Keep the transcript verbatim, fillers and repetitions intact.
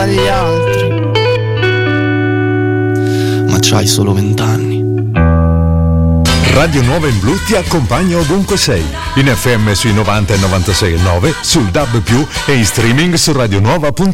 dagli altri. Ma c'hai solo vent'anni. Radio Nuova in Blu ti accompagna ovunque sei, in F M sui novanta e novantasei e nove, sul D A B più, e in streaming su radionuova punto